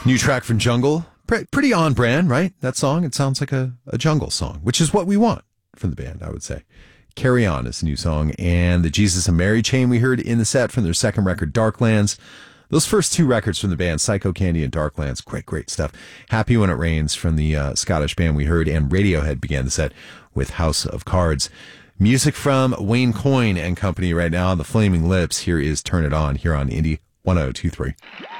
New track from Jungle. Pretty on brand, right? That song, it sounds like a Jungle song, which is what we want from the band, I would say. Carry On is the new song. And the Jesus and Mary chain we heard in the set from their second record, Darklands. Those first two records from the band, Psycho Candy and Darklands, great stuff. Happy When It Rains from the Scottish band we heard, and Radiohead began the set with House of Cards. Music from Wayne Coyne and company right now, The Flaming Lips. Here is Turn It On here on Indie 1023.